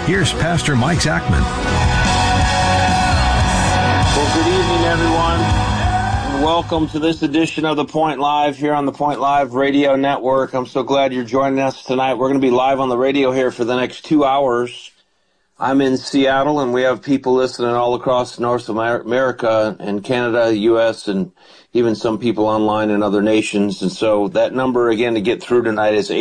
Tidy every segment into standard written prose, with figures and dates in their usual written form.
Here's Pastor Mike Zachman. Well, good evening, everyone, and welcome to this edition of The Point Live here on the Point Live Radio Network. I'm so glad you're joining us tonight. We're going to be live on the radio here for the next 2 hours. I'm in Seattle, and we have people listening all across North America and Canada, U.S., and even some people online in other nations. And so that number, again, to get through tonight is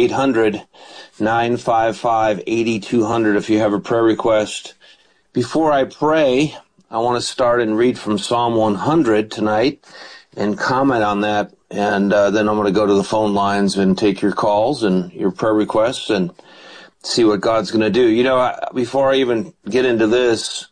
800-955-8200 if you have a prayer request. Before I pray, I want to start and read from Psalm 100 tonight and comment on that. And then I'm going to go to the phone lines and take your calls and your prayer requests and see what God's going to do. You know, before I even get into this,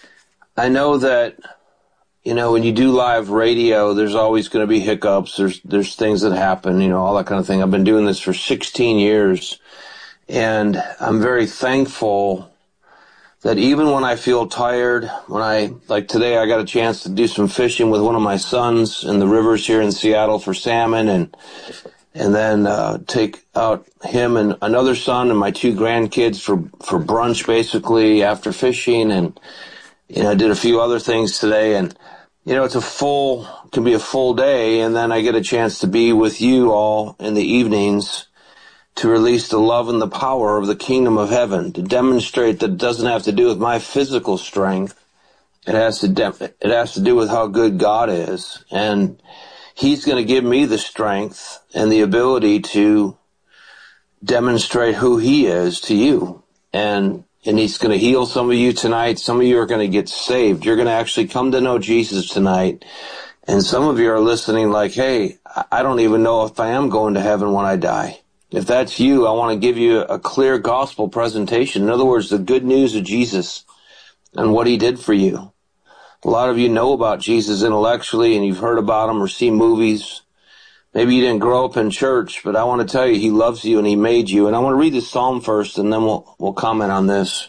I know that, you know, when you do live radio, there's always going to be hiccups. There's things that happen, you know, all that kind of thing. I've been doing this for 16 years, and I'm very thankful that even when I feel tired, like today, I got a chance to do some fishing with one of my sons in the rivers here in Seattle for salmon, and then take out him and another son and my two grandkids for brunch, basically, after fishing. And, you know, I did a few other things today. And, you know, it can be a full day. And then I get a chance to be with you all in the evenings to release the love and the power of the kingdom of heaven, to demonstrate that it doesn't have to do with my physical strength. It has to do with how good God is. And He's going to give me the strength and the ability to demonstrate who He is to you. And He's going to heal some of you tonight. Some of you are going to get saved. You're going to actually come to know Jesus tonight. And some of you are listening like, hey, I don't even know if I am going to heaven when I die. If that's you, I want to give you a clear gospel presentation. In other words, the good news of Jesus and what He did for you. A lot of you know about Jesus intellectually, and you've heard about Him or seen movies. Maybe you didn't grow up in church, but I want to tell you, He loves you and He made you. And I want to read the psalm first, and then we'll comment on this.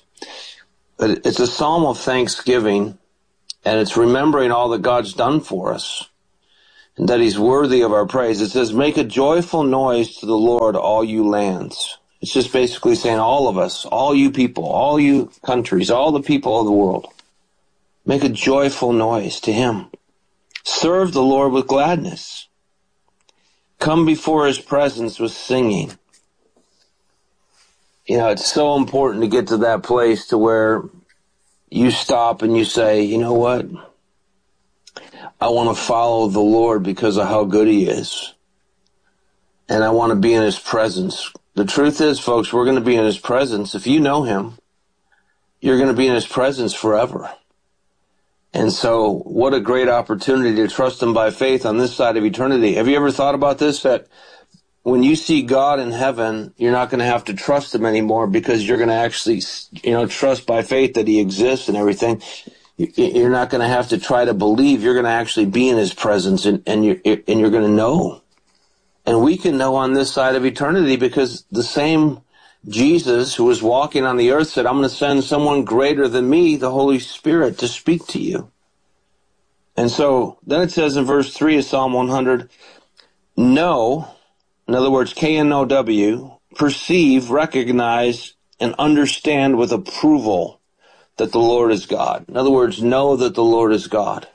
But it's a psalm of thanksgiving, and it's remembering all that God's done for us, and that He's worthy of our praise. It says, make a joyful noise to the Lord, all you lands. It's just basically saying all of us, all you people, all you countries, all the people of the world. Make a joyful noise to Him. Serve the Lord with gladness. Come before His presence with singing. You know, it's so important to get to that place to where you stop and you say, you know what? I want to follow the Lord because of how good He is. And I want to be in His presence. The truth is, folks, we're going to be in His presence. If you know Him, you're going to be in His presence forever. And so what a great opportunity to trust Him by faith on this side of eternity. Have you ever thought about this? That when you see God in heaven, you're not going to have to trust Him anymore because you're going to actually, you know, trust by faith that He exists and everything. You're not going to have to try to believe. You're going to actually be in His presence and you're going to know. And we can know on this side of eternity because the same Jesus, who was walking on the earth, said, I'm going to send someone greater than me, the Holy Spirit, to speak to you. And so then it says in verse 3 of Psalm 100, know, in other words, K-N-O-W, perceive, recognize, and understand with approval that the Lord is God. In other words, know that the Lord is God.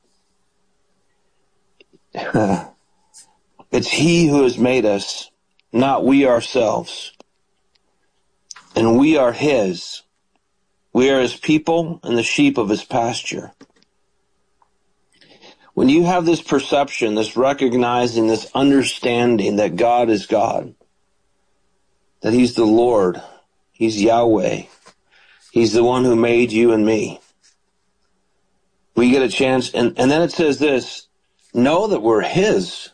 It's He who has made us, not we ourselves. And we are His. We are His people and the sheep of His pasture. When you have this perception, this recognizing, this understanding that God is God, that He's the Lord, He's Yahweh, He's the one who made you and me, we get a chance, and then it says this, know that we're His.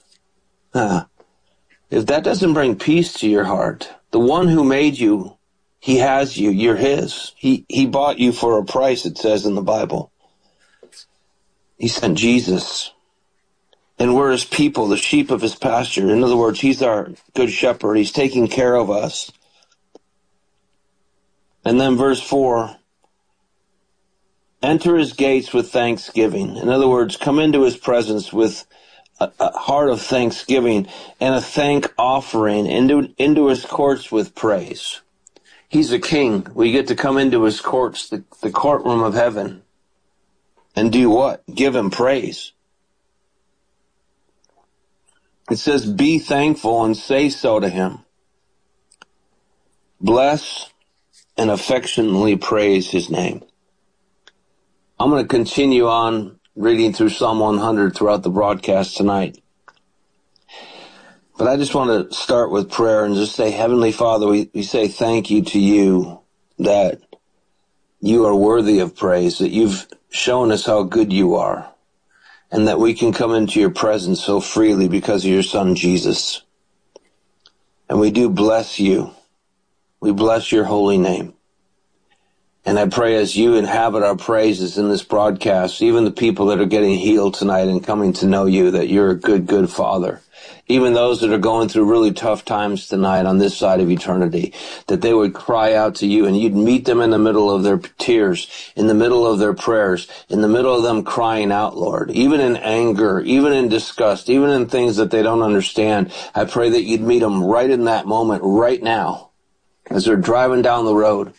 If that doesn't bring peace to your heart, the one who made you, He has you. You're His. He bought you for a price, it says in the Bible. He sent Jesus. And we're His people, the sheep of His pasture. In other words, He's our good shepherd. He's taking care of us. And then verse 4, enter His gates with thanksgiving. In other words, come into His presence with a heart of thanksgiving and a thank offering, into His courts with praise. He's a king. We get to come into his courts, the courtroom of heaven, and do what? Give him praise. It says, be thankful and say so to him. Bless and affectionately praise his name. I'm going to continue on reading through Psalm 100 throughout the broadcast tonight. But I just want to start with prayer and just say, Heavenly Father, we say thank you to you that you are worthy of praise, that you've shown us how good you are, and that we can come into your presence so freely because of your Son, Jesus. And we do bless you. We bless your holy name. And I pray as you inhabit our praises in this broadcast, even the people that are getting healed tonight and coming to know you, that you're a good, good Father. Even those that are going through really tough times tonight on this side of eternity, that they would cry out to you and you'd meet them in the middle of their tears, in the middle of their prayers, in the middle of them crying out, Lord, even in anger, even in disgust, even in things that they don't understand. I pray that you'd meet them right in that moment, right now, as they're driving down the road.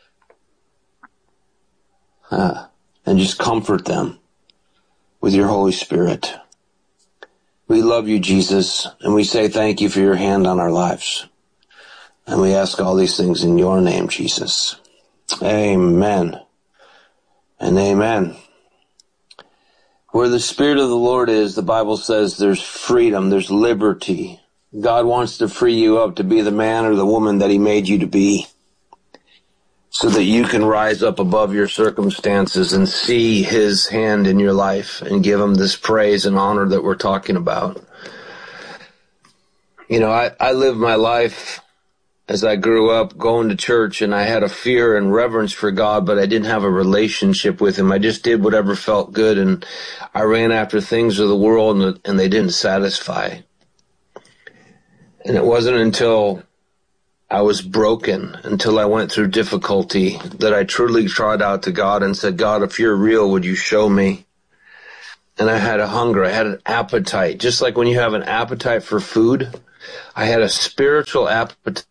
And just comfort them with your Holy Spirit. We love you, Jesus, and we say thank you for your hand on our lives. And we ask all these things in your name, Jesus. Amen and amen. Where the Spirit of the Lord is, the Bible says there's freedom, there's liberty. God wants to free you up to be the man or the woman that he made you to be, so that you can rise up above your circumstances and see his hand in your life and give him this praise and honor that we're talking about. You know, I lived my life as I grew up going to church, and I had a fear and reverence for God, but I didn't have a relationship with him. I just did whatever felt good, and I ran after things of the world, and they didn't satisfy. And it wasn't until I was broken, until I went through difficulty, that I truly cried out to God and said, God, if you're real, would you show me? And I had a hunger, I had an appetite. Just like when you have an appetite for food, I had a spiritual appetite.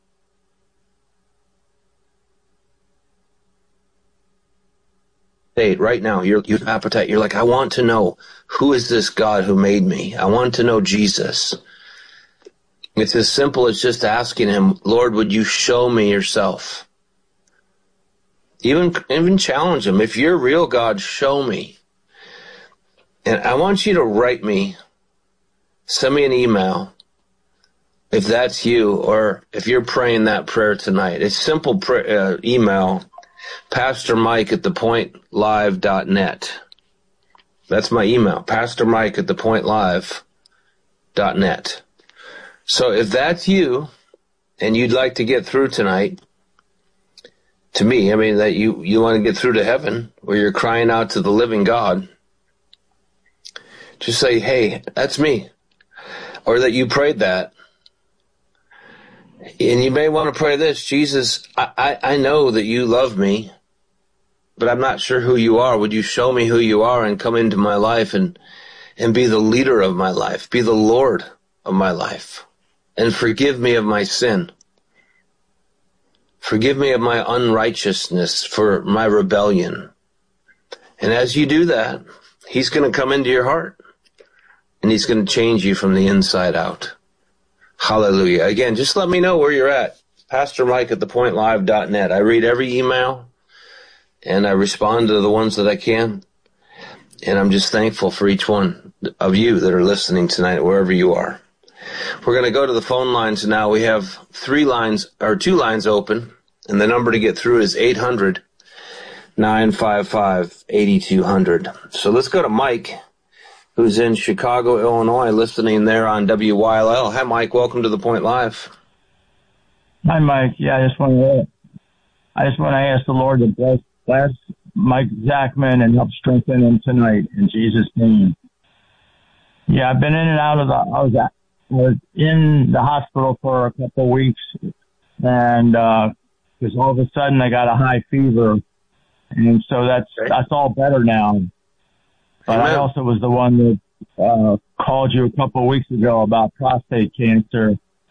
Right now, your appetite, you're like, I want to know, who is this God who made me? I want to know Jesus. It's as simple as just asking him, Lord, would you show me yourself? Even challenge him. If you're real, God, show me. And I want you to write me, send me an email, if that's you, or if you're praying that prayer tonight. It's simple email, pastormike@thepointlive.net. That's my email, pastormike@thepointlive.net. So if that's you, and you'd like to get through tonight, to me, I mean, that you want to get through to heaven, where you're crying out to the living God, just say, hey, that's me. Or that you prayed that. And you may want to pray this, Jesus, I know that you love me, but I'm not sure who you are. Would you show me who you are and come into my life and be the leader of my life, be the Lord of my life? And forgive me of my sin. Forgive me of my unrighteousness, for my rebellion. And as you do that, he's going to come into your heart, and he's going to change you from the inside out. Hallelujah. Again, just let me know where you're at. PastorMike@thepointlive.net. I read every email, and I respond to the ones that I can. And I'm just thankful for each one of you that are listening tonight, wherever you are. We're going to go to the phone lines now. We have 2 lines open, and the number to get through is 800-955-8200. So let's go to Mike, who's in Chicago, Illinois, listening there on WYLL. Hi, Mike. Welcome to The Point Live. Hi, Mike. Yeah, I just want to ask the Lord to bless Mike Zachman and help strengthen him tonight in Jesus' name. Yeah, I've been in and out of I was in the hospital for a couple of weeks, and because all of a sudden I got a high fever, and so that's all better now. But I also was the one that called you a couple of weeks ago about prostate cancer,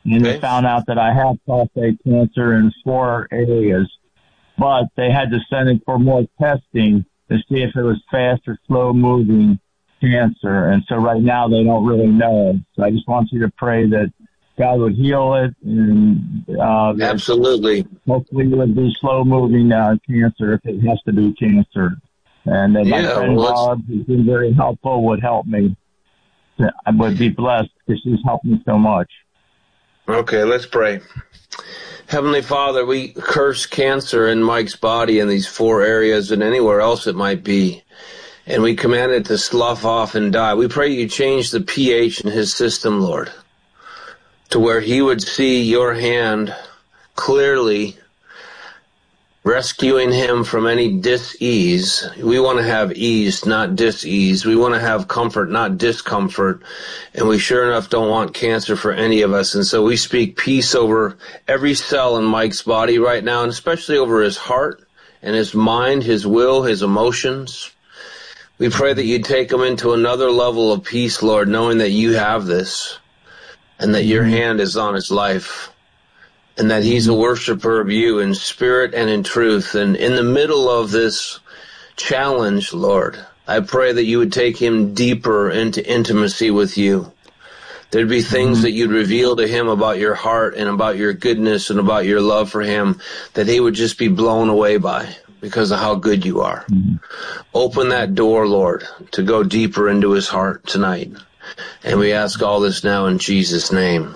And Okay. they found out that I have prostate cancer in 4 areas, but they had to send it for more testing to see if it was fast or slow moving cancer. And so right now they don't really know. So I just want you to pray that God would heal it, and that Absolutely. hopefully it would be slow moving cancer if it has to be cancer. And that my Yeah, friend well, Barb, who's been very helpful, would help me. I would be blessed because she's helped me so much. okay, let's pray. Heavenly Father, we curse cancer in Mike's body in these 4 areas and anywhere else it might be. And we command it to slough off and die. We pray you change the pH in his system, Lord, to where he would see your hand clearly rescuing him from any dis-ease. We want to have ease, not dis-ease. We want to have comfort, not discomfort. And we sure enough don't want cancer for any of us. And so we speak peace over every cell in Mike's body right now, and especially over his heart and his mind, his will, his emotions. We pray that you take him into another level of peace, Lord, knowing that you have this and that your hand is on his life, and that he's a worshiper of you in spirit and in truth. And in the middle of this challenge, Lord, I pray that you would take him deeper into intimacy with you. There'd be things that you'd reveal to him about your heart and about your goodness and about your love for him that he would just be blown away by because of how good you are. Open that door, Lord, to go deeper into his heart tonight. And we ask all this now in Jesus' name.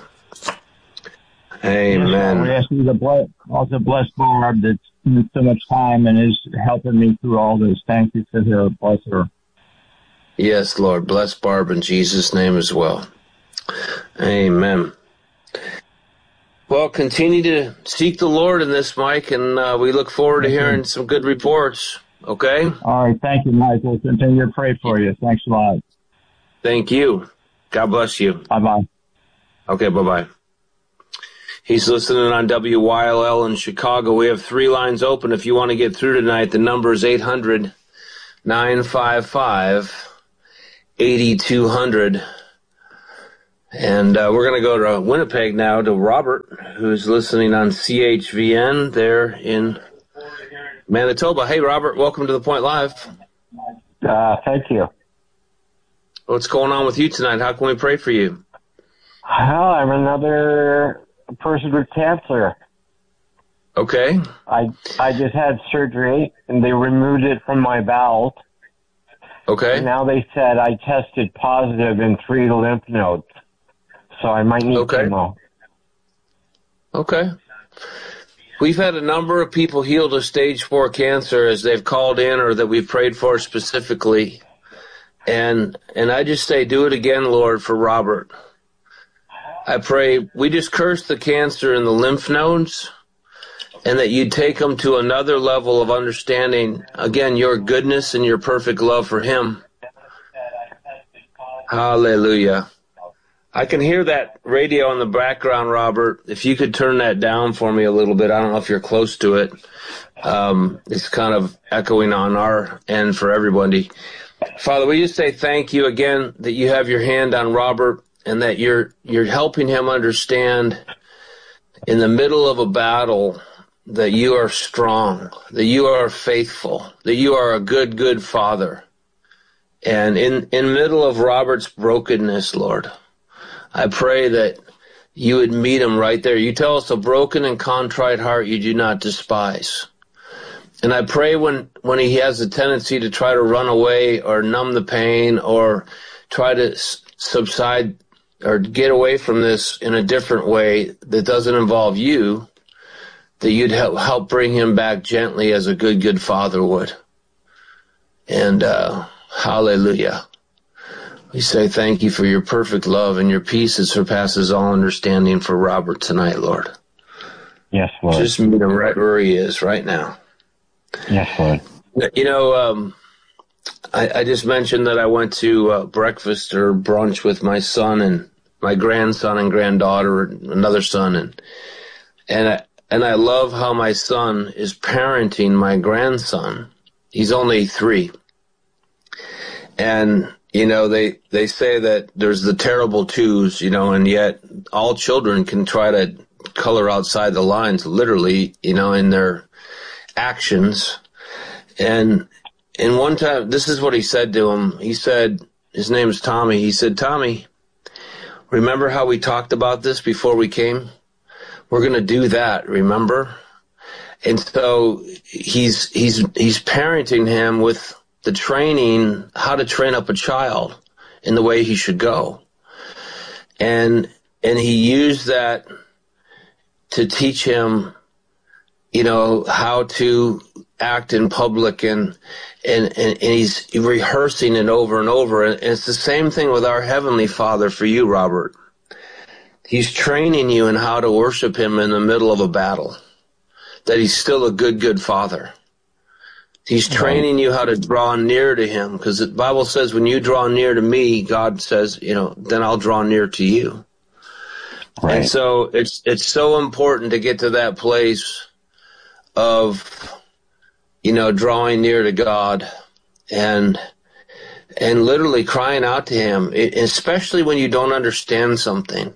Amen. We ask you to also bless Barb that's spent so much time and is helping me through all this. Thank you for her. Bless her. Yes, Lord. Bless Barb in Jesus' name as well. Amen. Well, continue to seek the Lord in this, Mike, and we look forward to hearing some good reports. Okay? All right. Thank you, Mike. We'll continue to pray for you. Thanks a lot. Thank you. God bless you. Bye-bye. Okay, bye-bye. He's listening on WYLL in Chicago. We have 3 lines open. If you want to get through tonight, the number is 800-955-8200. And we're going to go to Winnipeg now to Robert, who's listening on CHVN there in Manitoba. Hey, Robert, welcome to The Point Live. Thank you. What's going on with you tonight? How can we pray for you? Well, I'm another person with cancer. Okay. I just had surgery, and they removed it from my bowel. Okay. And now they said I tested positive in 3 lymph nodes, so I might need chemo. Okay. We've had a number of people healed of stage 4 cancer as they've called in or that we've prayed for specifically. And I just say, do it again, Lord, for Robert. I pray we just curse the cancer in the lymph nodes, and that you take him to another level of understanding, again, your goodness and your perfect love for him. Hallelujah. I can hear that radio in the background, Robert. If you could turn that down for me a little bit. I don't know if you're close to it. It's kind of echoing on our end for everybody. Father, we just say thank you again that you have your hand on Robert and that you're helping him understand in the middle of a battle that you are strong, that you are faithful, that you are a good Father. And in middle of Robert's brokenness, Lord, I pray that you would meet him right there. You tell us a broken and contrite heart you do not despise. And I pray when he has a tendency to try to run away or numb the pain or try to subside or get away from this in a different way that doesn't involve you, that you'd help bring him back gently as a good Father would. And hallelujah. We say thank you for your perfect love and your peace that surpasses all understanding for Robert tonight, Lord. Yes, Lord. Just meet him right where he is right now. Yes, Lord. You know, I just mentioned that I went to breakfast or brunch with my son and my grandson and granddaughter, another son, and I love how my son is parenting my grandson. He's only 3. And they say that there's the terrible twos, and yet all children can try to color outside the lines, literally, in their actions. And one time, this is what he said to him. He said, his name's Tommy. He said, Tommy, remember how we talked about this before we came? We're going to do that, remember? And so he's parenting him with the training, how to train up a child in the way he should go. And he used that to teach him, how to act in public, and he's rehearsing it over and over. And it's the same thing with our Heavenly Father for you, Robert. He's training you in how to worship him in the middle of a battle, that he's still a good Father. He's training you how to draw near to him, because the Bible says when you draw near to me, God says, then I'll draw near to you. Right. And so it's so important to get to that place of, drawing near to God and literally crying out to him, especially when you don't understand something.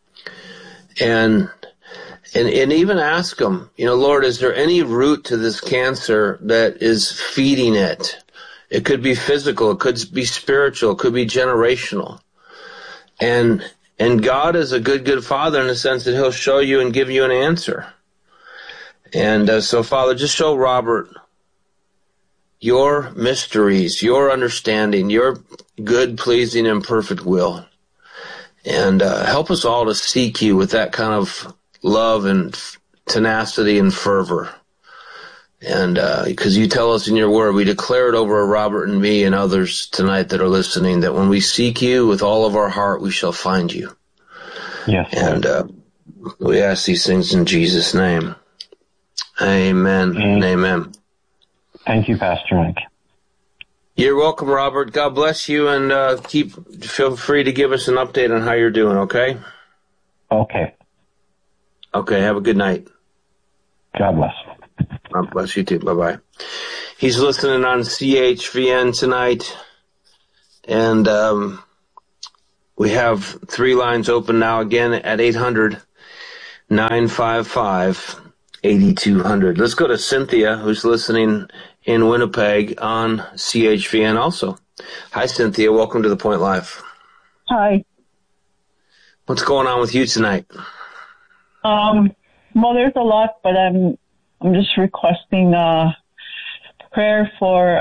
And even ask him, Lord, is there any root to this cancer that is feeding it? It could be physical, it could be spiritual, it could be generational. And God is a good Father in the sense that he'll show you and give you an answer. And so, Father, just show Robert your mysteries, your understanding, your good, pleasing, and perfect will. And help us all to seek you with that kind of love and tenacity and fervor. And because you tell us in your word, we declare it over Robert and me and others tonight that are listening, that when we seek you with all of our heart, we shall find you. Yes. And we ask these things in Jesus' name. Amen and amen. Thank you, Pastor Mike. You're welcome, Robert. God bless you, and feel free to give us an update on how you're doing, okay? Okay. Okay, have a good night. God bless. God bless you too. Bye-bye. He's listening on CHVN tonight, and we have 3 lines open now again at 800-955-8200. Let's go to Cynthia, who's listening in Winnipeg on CHVN also. Hi, Cynthia. Welcome to The Point Live. Hi. What's going on with you tonight? Well, there's a lot, but I'm just requesting prayer for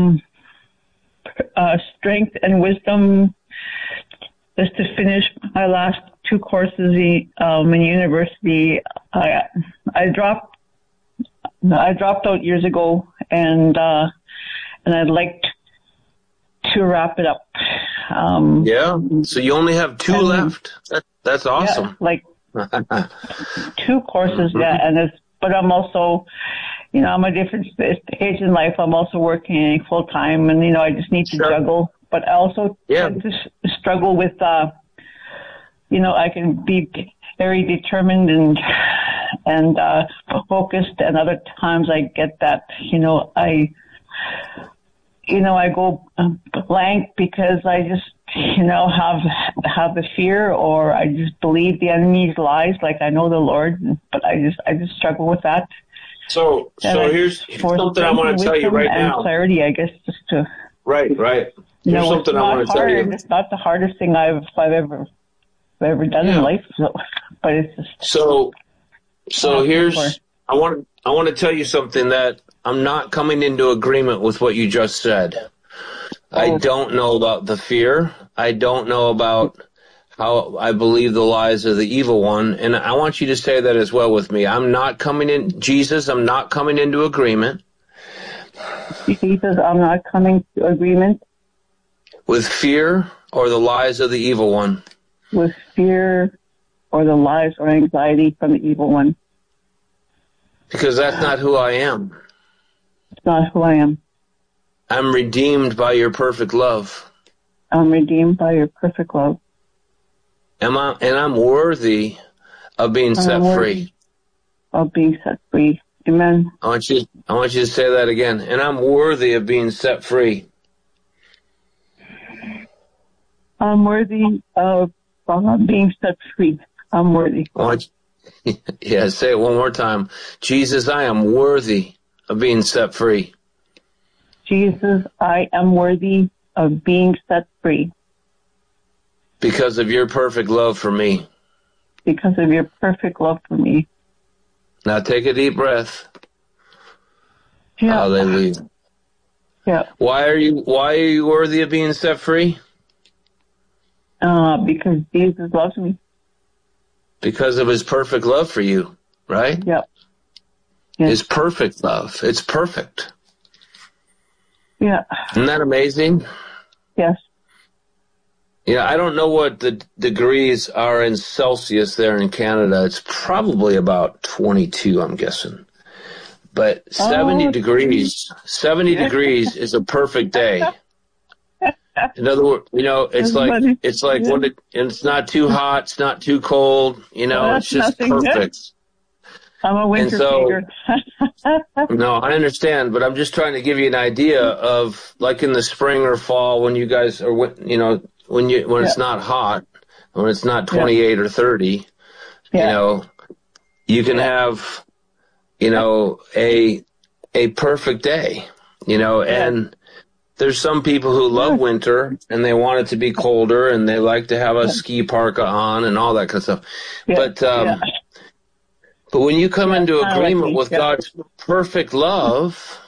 strength and wisdom just to finish my last 2 courses in university. I dropped out years ago, and I'd like to wrap it up. Yeah. So you only have 2 left. That's awesome. Yeah, 2 courses, but I'm also, I'm a different stage in life. I'm also working full time, and I just need to juggle. But I also tend to struggle with, I can be very determined and focused, and other times I get that, I go blank because I just, have the fear, or I just believe the enemy's lies. Like, I know the Lord, but I just struggle with that. So here's something I want to tell you right now. Clarity, I guess, just to. Right. Here's something I want to tell you. It's not the hardest thing I've ever done in life. But it's just. So here's, I want to tell you something that I'm not coming into agreement with what you just said. I don't know about the fear. I don't know about how I believe the lies of the evil one. And I want you to say that as well with me. I'm not coming in, Jesus, I'm not coming into agreement. Jesus, I'm not coming to agreement. With fear or the lies of the evil one. With fear or the lies or anxiety from the evil one. Because that's not who I am. It's not who I am. I'm redeemed by your perfect love. I'm redeemed by your perfect love. And I'm worthy of being set free. Of being set free. Amen. I want you to say that again. And I'm worthy of being set free. I'm worthy of being set free. I'm worthy. Yeah, say it one more time. Jesus, I am worthy of being set free. Jesus, I am worthy of being set free. Because of your perfect love for me. Because of your perfect love for me. Now take a deep breath. Yeah. Hallelujah. Yeah. Why are you worthy of being set free? Because Jesus loves me. Because of his perfect love for you, right? Yeah. Yes. His perfect love. It's perfect. Yeah. Isn't that amazing? Yes. Yeah, I don't know what the degrees are in Celsius there in Canada. It's probably about 22, I'm guessing. But 70 degrees is a perfect day. In other words, it's like when it's not too hot, it's not too cold, it's just perfect. Good. I'm a winter feeder. No, I understand, but I'm just trying to give you an idea of, like, in the spring or fall when you guys are, when it's not hot, when it's not 28 or 30, you can have, a perfect day, and there's some people who love winter and they want it to be colder and they like to have a ski parka on and all that kind of stuff. Yeah. But when you come into agreement with God's perfect love,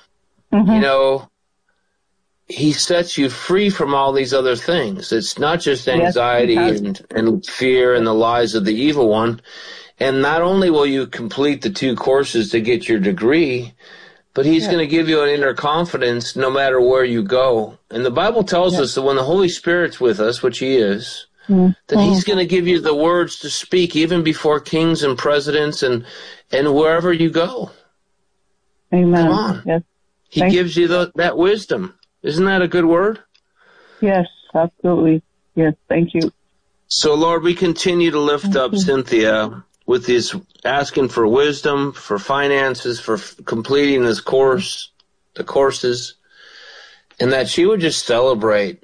he sets you free from all these other things. It's not just anxiety and fear and the lies of the evil one. And not only will you complete the 2 courses to get your degree, but he's going to give you an inner confidence no matter where you go. And the Bible tells us that when the Holy Spirit's with us, which he is, that he's going to give you the words to speak even before kings and presidents and wherever you go. Amen. Come on. Yes. He gives you that wisdom. Isn't that a good word? Yes, absolutely. Yes, thank you. So, Lord, we continue to lift up Cynthia with this, asking for wisdom, for finances, for completing this course, the courses, and that she would just celebrate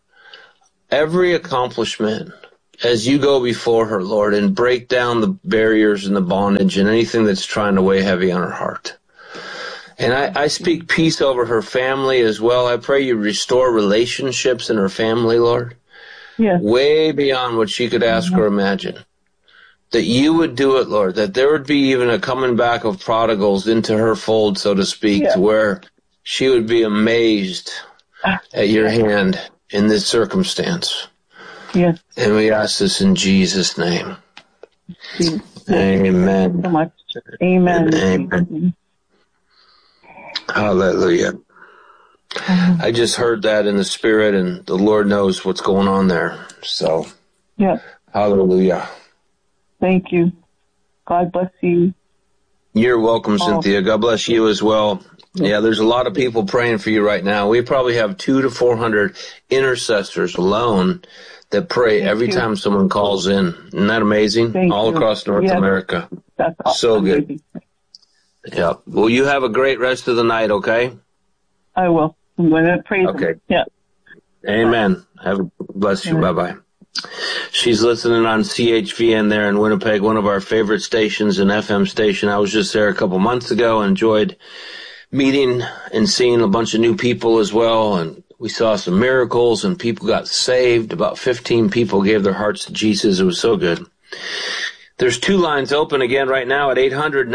every accomplishment as you go before her, Lord, and break down the barriers and the bondage and anything that's trying to weigh heavy on her heart. And I speak peace over her family as well. I pray you restore relationships in her family, Lord. Yes. Way beyond what she could ask or imagine. That you would do it, Lord, that there would be even a coming back of prodigals into her fold, so to speak, to where she would be amazed at your hand in this circumstance. Yes. And we ask this in Jesus' name. Yes. Amen. Thank you so much. Amen. Amen. Hallelujah. I just heard that in the spirit, and the Lord knows what's going on there. So, hallelujah. Thank you. God bless you. You're welcome, Cynthia. God bless you as well. Yeah, there's a lot of people praying for you right now. We probably have 200 to 400 intercessors alone that pray every time someone calls in. Isn't that amazing? All across North America. That's awesome. So good. Yeah. Well, you have a great rest of the night, okay? I will. I'm going to praise him. Yeah. Amen. Bless you. Bye-bye. She's listening on CHVN there in Winnipeg, one of our favorite stations, an FM station. I was just there a couple months ago and enjoyed meeting and seeing a bunch of new people as well. And we saw some miracles and people got saved. About 15 people gave their hearts to Jesus. It was so good. There's 2 lines open again right now at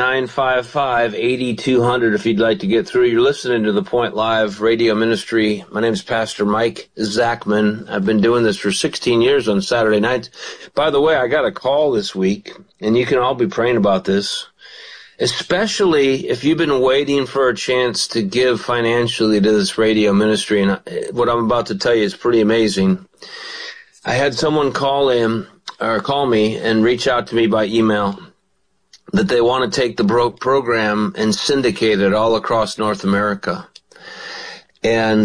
800-955-8200 if you'd like to get through. You're listening to The Point Live radio ministry. My name is Pastor Mike Zachman. I've been doing this for 16 years on Saturday nights. By the way, I got a call this week, and you can all be praying about this, especially if you've been waiting for a chance to give financially to this radio ministry. And what I'm about to tell you is pretty amazing. I had someone call me and reach out to me by email that they want to take the program and syndicate it all across North America. And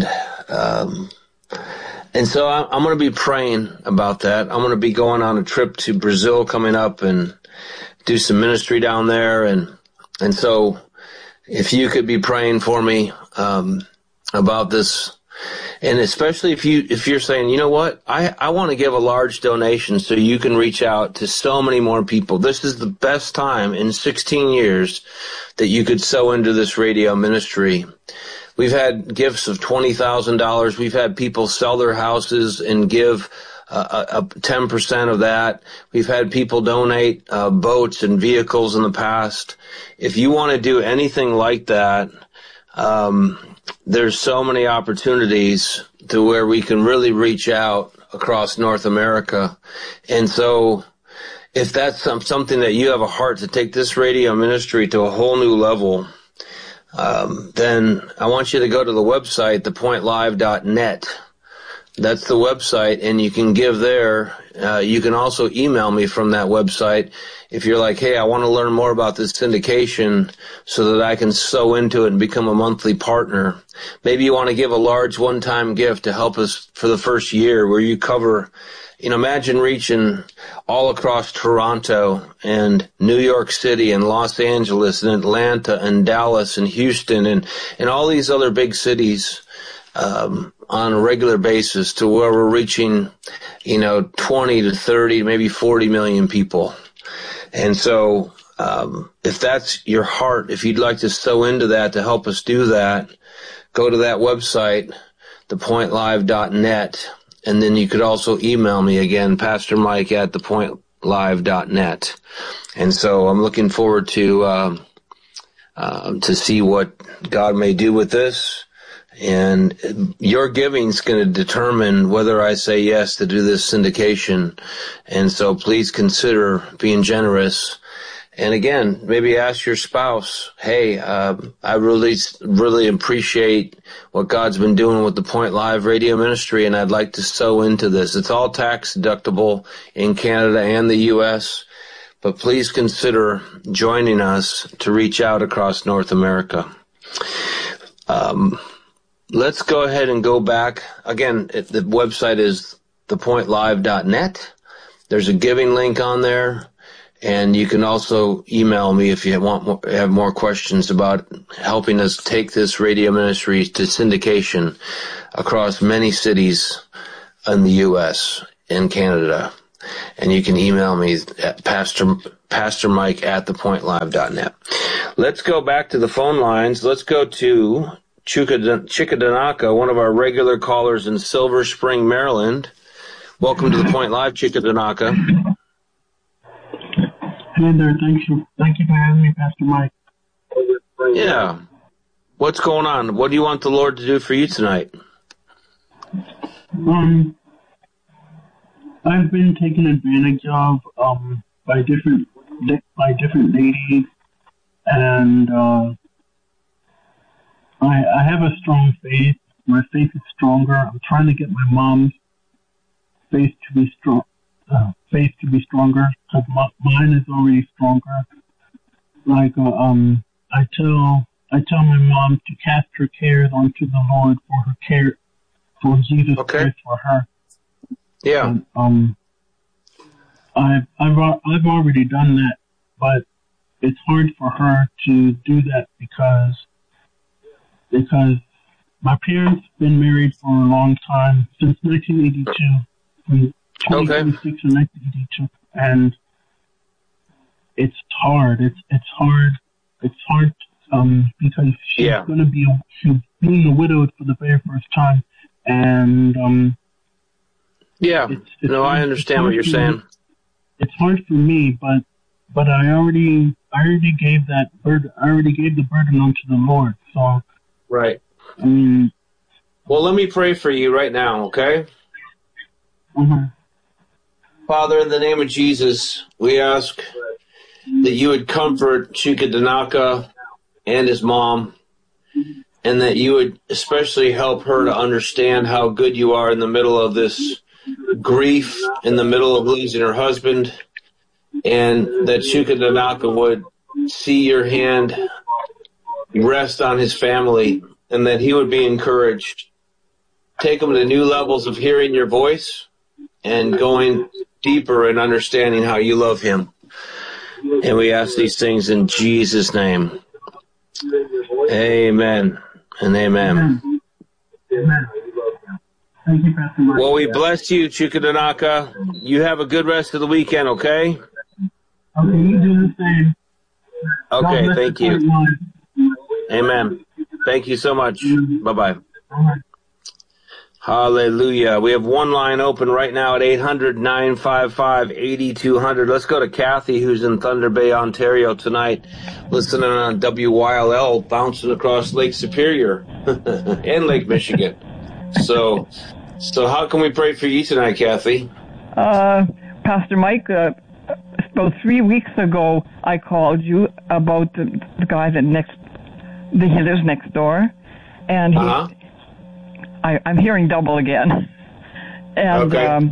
so I'm going to be praying about that. I'm going to be going on a trip to Brazil coming up and do some ministry down there. And so if you could be praying for me about this And especially if you're saying, you know what, I want to give a large donation so you can reach out to so many more people. This is the best time in 16 years that you could sow into this radio ministry. We've had gifts of $20,000. We've had people sell their houses and give 10% of that. We've had people donate boats and vehicles in the past. If you want to do anything like that, there's so many opportunities to where we can really reach out across North America. And so if that's something that you have a heart to take this radio ministry to a whole new level, then I want you to go to the website, thepointlive.net. That's the website, and you can give there. You can also email me from that website if you're like, hey, I want to learn more about this syndication so that I can sow into it and become a monthly partner. Maybe you want to give a large one-time gift to help us for the first year where you cover, imagine reaching all across Toronto and New York City and Los Angeles and Atlanta and Dallas and Houston and all these other big cities on a regular basis to where we're reaching, 20 to 30, maybe 40 million people. And so, if that's your heart, if you'd like to sow into that to help us do that, go to that website, thepointlive.net. And then you could also email me again, Pastor Mike at thepointlive.net. And so I'm looking forward to see what God may do with this. And your giving's going to determine whether I say yes to do this syndication. And so please consider being generous. And again, maybe ask your spouse, hey, I really appreciate what God's been doing with the Point Live radio ministry, and I'd like to sow into this. It's all tax deductible in Canada and the U.S., but please consider joining us to reach out across North America. Let's go ahead and go back. Again, the website is thepointlive.net. There's a giving link on there. And you can also email me if you have more questions about helping us take this radio ministry to syndication across many cities in the U.S. and Canada. And you can email me at Pastor Mike at thepointlive.net. Let's go back to the phone lines. Let's go to Chickadanaka, one of our regular callers in Silver Spring, Maryland. Welcome to the Point Live, Chickadanaka. Hey there, thank you for having me, Pastor Mike. Yeah. What's going on? What do you want the Lord to do for you tonight? I've been taken advantage of by different ladies, and I have a strong faith. My faith is stronger. I'm trying to get my mom's faith to be strong. Stronger, because mine is already stronger. Like I tell my mom to cast her cares onto the Lord for Jesus Christ for her. Yeah. And, I've already done that, but it's hard for her to do that because my parents been married for a long time, since 1982. 2026 or 1982, and it's hard. It's hard because she's going to be being a widow for the very first time, and I understand what you're saying. It's hard for me, but I already gave that burden. I already gave the burden onto the Lord. So right. I mean, well, let me pray for you right now, okay? Mm-hmm. Father, in the name of Jesus, we ask that you would comfort Chickadanaka and his mom, and that you would especially help her to understand how good you are in the middle of this grief, in the middle of losing her husband, and that Chickadanaka would see your hand rest on his family, and that he would be encouraged. Take him to new levels of hearing your voice and going deeper in understanding how you love him. And we ask these things in Jesus' name. Amen and amen. Amen. Thank you, Pastor Mike. Well, we bless you, Chukwuemeka. You have a good rest of the weekend, okay? Okay, you do the same. Okay, thank you. Amen. Thank you so much. Bye-bye. Right. Hallelujah. We have one line open right now at 800-955-8200. Let's go to Kathy, who's in Thunder Bay, Ontario tonight, listening on WYLL, bouncing across Lake Superior and Lake Michigan. So how can we pray for you tonight, Kathy? Pastor Mike, about 3 weeks ago, I called you about the guy that he lives next door, and I'm hearing double again, and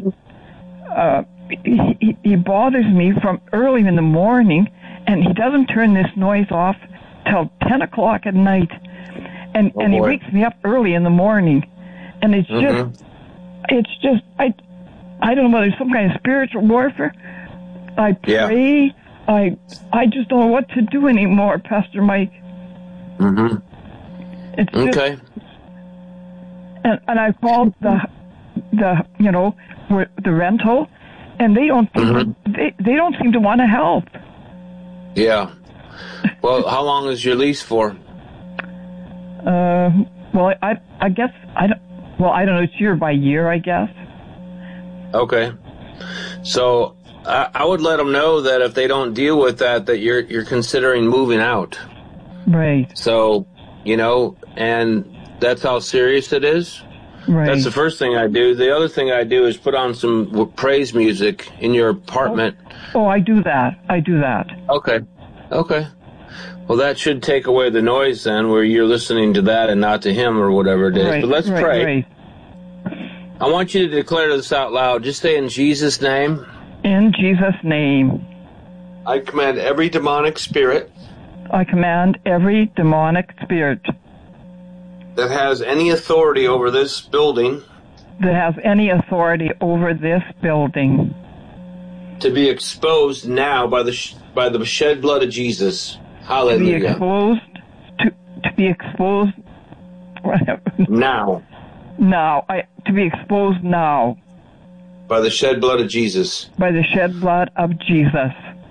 he bothers me from early in the morning, and he doesn't turn this noise off till 10 o'clock at night, and he wakes me up early in the morning, and it's just I don't know whether it's some kind of spiritual warfare. I pray. Yeah. I just don't know what to do anymore, Pastor Mike. Mm-hmm. It's just, okay. And I called the rental, and they don't they don't seem to want to help. Yeah. Well, how long is your lease for? Well, I guess I don't know. It's year by year, I guess. Okay. So I would let them know that if they don't deal with that you're considering moving out. Right. So, and that's how serious it is. Right. That's the first thing I do. The other thing I do is put on some praise music in your apartment. Oh, I do that. Okay. Well, that should take away the noise then, where you're listening to that and not to him or whatever it is. Right, but let's pray. Right. I want you to declare this out loud. Just say in Jesus' name. In Jesus' name. I command every demonic spirit. I command every demonic spirit. That has any authority over this building. That has any authority over this building. To be exposed now by the shed blood of Jesus. Hallelujah. To be exposed. Now. To be exposed now. By the shed blood of Jesus. By the shed blood of Jesus.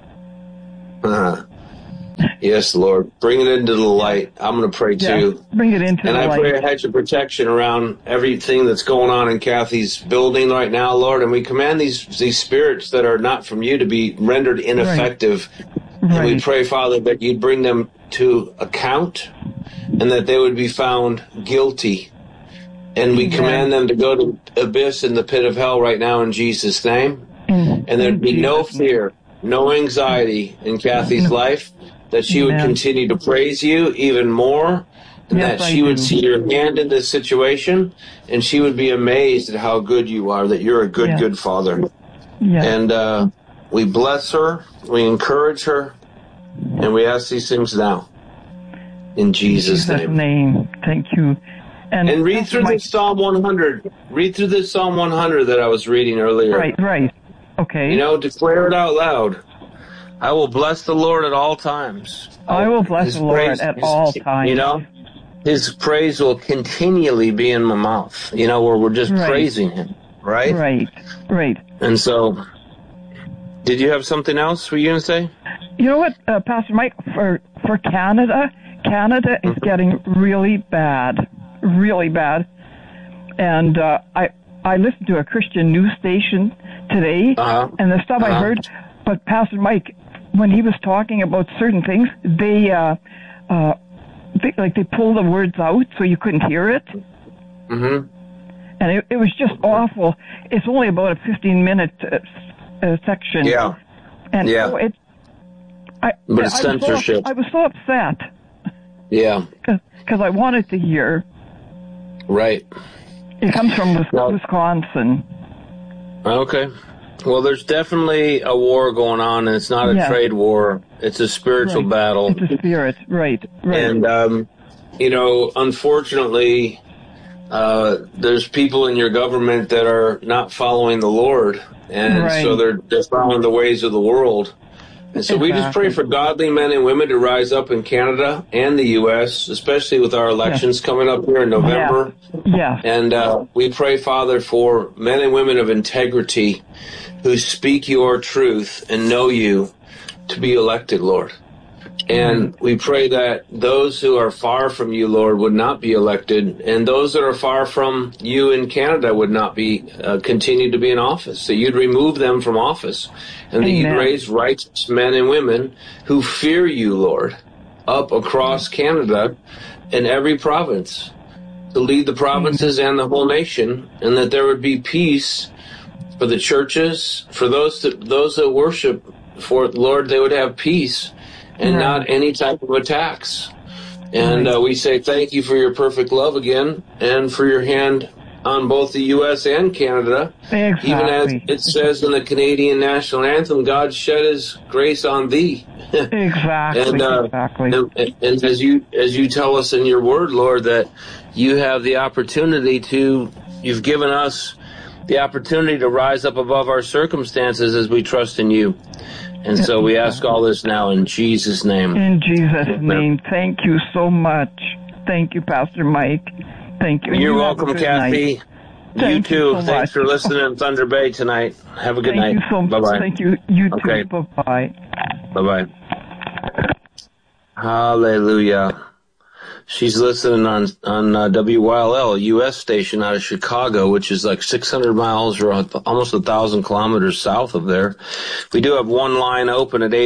Yes, Lord. Bring it into the light. I'm going to pray too. Bring it into the light. And I pray a hedge of protection around everything that's going on in Kathy's building right now, Lord. And we command these spirits that are not from you to be rendered ineffective. Right. And we pray, Father, that you'd bring them to account and that they would be found guilty. And we command them to go to abyss in the pit of hell right now in Jesus' name. And there'd be no fear, no anxiety in Kathy's life, that she would continue to praise you even more, and that she would see your hand in this situation, and she would be amazed at how good you are, that you're a good Father. Yes. And we bless her, we encourage her, and we ask these things now. In Jesus' name. Thank you. And read through this Psalm 100. Read through this Psalm 100 that I was reading earlier. Right. Okay. Declare it out loud. I will bless the Lord at all times. I will bless the Lord at all times. His praise will continually be in my mouth, where we're just praising him, right? Right. And so, did you have something else were you going to say? You know what, Pastor Mike, for Canada is getting really bad. And I listened to a Christian news station today, and the stuff I heard, but Pastor Mike, when he was talking about certain things, they pulled the words out so you couldn't hear it. Mm-hmm. And it was just awful. It's only about a 15-minute section. Yeah. And but it's censorship. I was so upset. Yeah. Because I wanted to hear. Right. It comes from Wisconsin. Okay. Well, there's definitely a war going on, and it's not a trade war. It's a spiritual battle. It's a spirit, right. And, unfortunately, there's people in your government that are not following the Lord, and so they're following the ways of the world. And so we just pray for godly men and women to rise up in Canada and the U.S., especially with our elections coming up here in November. Yeah. And we pray, Father, for men and women of integrity who speak your truth and know you to be elected, Lord. And we pray that those who are far from you, Lord, would not be elected, and those that are far from you in Canada would not be continue to be in office. That you'd remove them from office, and that you'd raise righteous men and women who fear you, Lord, up across Canada in every province to lead the provinces and the whole nation, and that there would be peace for the churches, for those that worship for Lord, they would have peace. And not any type of attacks. And we say thank you for your perfect love again, and for your hand on both the U.S. and Canada. Exactly. Even as it says in the Canadian national anthem, God shed his grace on thee. Exactly. And as you tell us in your word, Lord, that you have the opportunity you've given us the opportunity to rise up above our circumstances as we trust in you. And so we ask all this now in Jesus' name. In Jesus' name. Thank you so much. Thank you, Pastor Mike. Thank you. You're welcome, Kathy. You too. So Thanks for listening in Thunder Bay tonight. Have a good night. Thank you so much. Bye-bye. Thank you. You too. Okay. Bye-bye. Bye-bye. Hallelujah. She's listening on WYLL, a U.S. station out of Chicago, which is like 600 miles or almost 1,000 kilometers south of there. We do have one line open at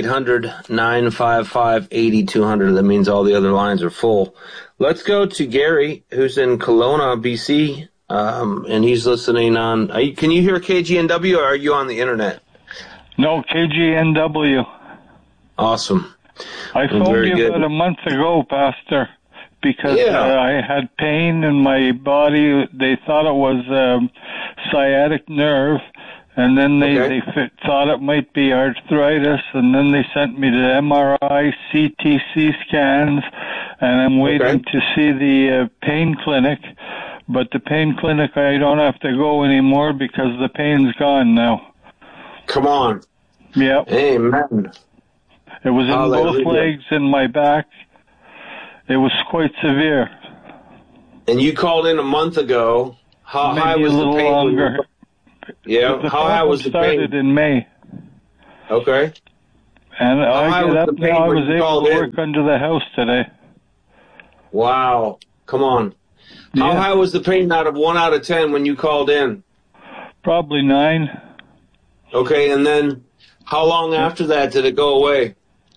800-955-8200. That means all the other lines are full. Let's go to Gary, who's in Kelowna, BC, and he's listening on. Can you hear KGNW, or are you on the internet? No, KGNW. Awesome. I phoned you about a month ago, Pastor, because I had pain in my body. They thought it was sciatic nerve, and then they thought it might be arthritis, and then they sent me to MRI, CTC scans, and I'm waiting to see the pain clinic. But the pain clinic, I don't have to go anymore because the pain's gone now. Come on. Yep. Amen. It was in both legs and my back. It was quite severe. And you called in a month ago. How high was the pain? Maybe a little longer. Yeah. How high was the pain? Started in May. Okay. And I get up now. I was able to work under the house today. Wow. Come on. How high was the pain out of 1 out of 10 when you called in? Probably 9. Okay, and then how long after that did it go away?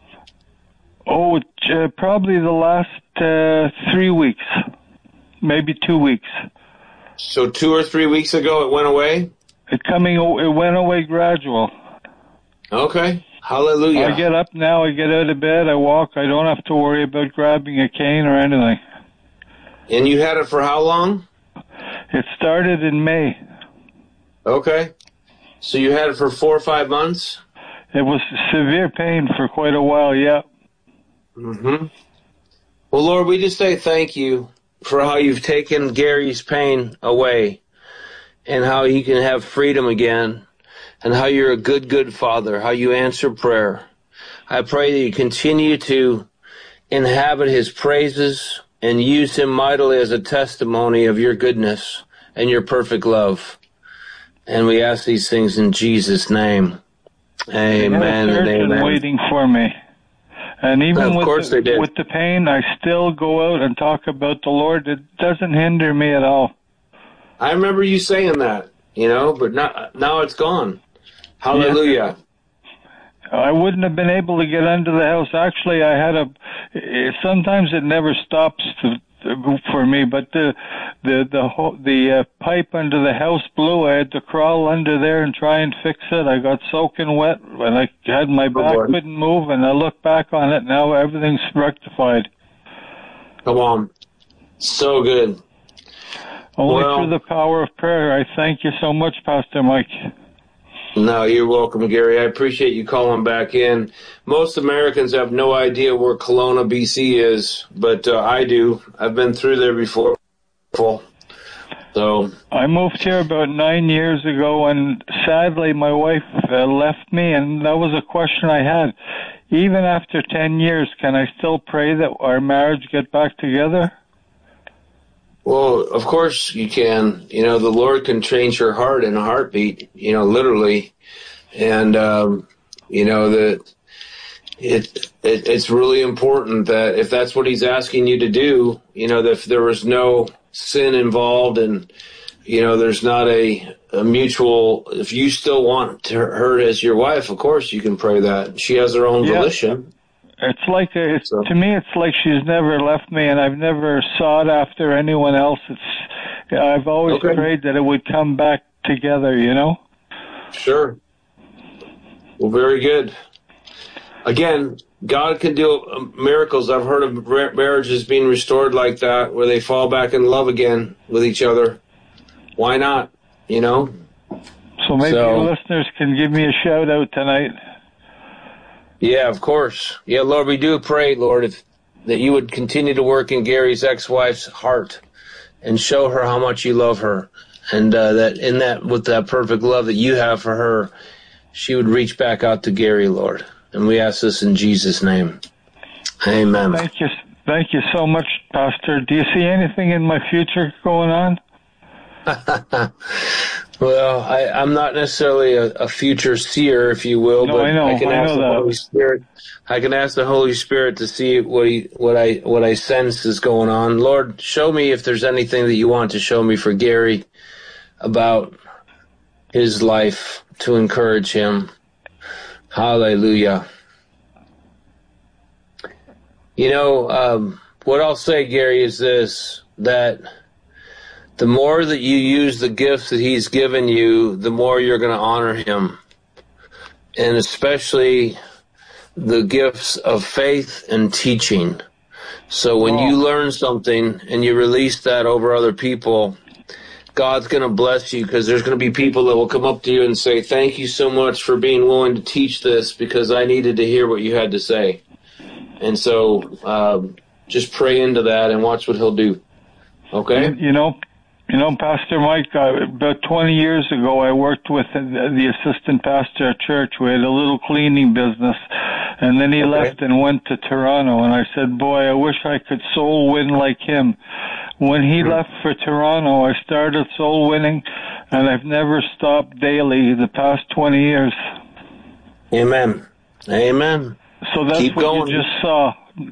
Oh, probably the last 3 weeks, maybe 2 weeks. So 2 or 3 weeks ago it went away? It went away gradual. Okay, hallelujah. I get up now, I get out of bed, I walk, I don't have to worry about grabbing a cane or anything. And you had it for how long? It started in May. Okay. So you had it for 4 or 5 months? It was severe pain for quite a while, yeah. Mm-hmm. Well, Lord, we just say thank you for how you've taken Gary's pain away and how he can have freedom again and how you're a good, good Father, how you answer prayer. I pray that you continue to inhabit his praises and use him mightily as a testimony of your goodness and your perfect love. And we ask these things in Jesus' name. Amen and amen. Waiting for me. And even with the pain, I still go out and talk about the Lord. It doesn't hinder me at all. I remember you saying that, but now it's gone. Hallelujah. Yeah. I wouldn't have been able to get under the house. Actually, sometimes it never stops for me, but the pipe under the house blew. I had to crawl under there and try and fix it. I got soaking wet when I had my back couldn't move, and I look back on it now. Everything's rectified. Come on, so good. Only through the power of prayer. I thank you so much, Pastor Mike. No, you're welcome, Gary. I appreciate you calling back in. Most Americans have no idea where Kelowna, BC is, but I do. I've been through there before. So I moved here about 9 years ago, and sadly my wife left me, and that was a question I had. Even after 10 years, can I still pray that our marriage get back together? Well, of course you can. You know, the Lord can change your heart in a heartbeat, you know, literally. And, you know, that it's really important that if that's what he's asking you to do, you know, that if there was no sin involved and, you know, there's not a mutual, if you still want her as your wife, of course you can pray that. She has her own volition. It's like, to me, it's like she's never left me, and I've never sought after anyone else. I've always prayed that it would come back together, you know? Sure. Well, very good. Again, God can do miracles. I've heard of marriages being restored like that, where they fall back in love again with each other. Why not? You know? So maybe your listeners can give me a shout out tonight. Yeah, of course. Yeah, Lord, we do pray, Lord, that you would continue to work in Gary's ex-wife's heart and show her how much you love her, and that with that perfect love that you have for her, she would reach back out to Gary, Lord. And we ask this in Jesus' name. Amen. Thank you so much, Pastor. Do you see anything in my future going on? Well, I'm not necessarily a future seer, if you will, but I can ask the Holy Spirit. I can ask the Holy Spirit to see what I sense is going on. Lord, show me if there's anything that you want to show me for Gary about his life to encourage him. Hallelujah. You know, what I'll say, Gary, is this, that the more that you use the gifts that he's given you, the more you're going to honor him. And especially the gifts of faith and teaching. So when you learn something and you release that over other people, God's going to bless you, because there's going to be people that will come up to you and say, thank you so much for being willing to teach this, because I needed to hear what you had to say. And so just pray into that and watch what he'll do. Okay? You know, Pastor Mike, about 20 years ago, I worked with the assistant pastor at church. We had a little cleaning business, and then he left and went to Toronto, and I said, boy, I wish I could soul win like him. When he left for Toronto, I started soul winning, and I've never stopped daily the past 20 years. Amen. Amen. So that's Keep what going. You just saw.